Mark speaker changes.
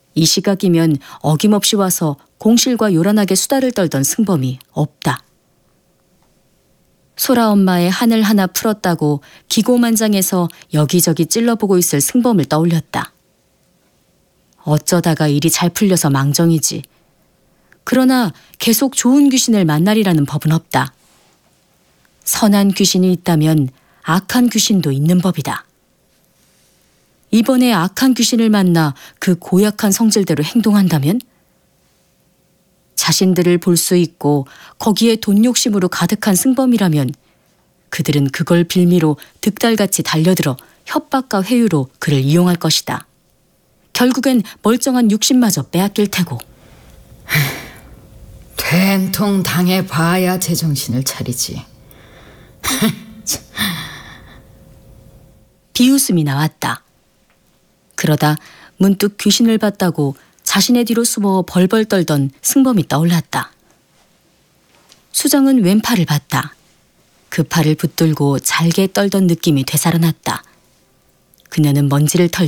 Speaker 1: 이 시각이면 어김없이 와서 공실과 요란하게 수다를 떨던 승범이 없다. 소라 엄마의 하늘 하나 풀었다고 기고만장해서 여기저기 찔러보고 있을 승범을 떠올렸다. 어쩌다가 일이 잘 풀려서 망정이지. 그러나 계속 좋은 귀신을 만나리라는 법은 없다. 선한 귀신이 있다면 악한 귀신도 있는 법이다. 이번에 악한 귀신을 만나 그 고약한 성질대로 행동한다면? 자신들을 볼 수 있고 거기에 돈 욕심으로 가득한 승범이라면 그들은 그걸 빌미로 득달같이 달려들어 협박과 회유로 그를 이용할 것이다. 결국엔 멀쩡한 육신마저 빼앗길 테고.
Speaker 2: 된통 당해봐야 제정신을 차리지.
Speaker 1: 비웃음이 나왔다. 그러다 문득 귀신을 봤다고 자신의 뒤로 숨어 벌벌 떨던 승범이 떠올랐다. 수정은 왼팔을 봤다. 그 팔을 붙들고 잘게 떨던 느낌이 되살아났다. 그녀는 먼지를 털듯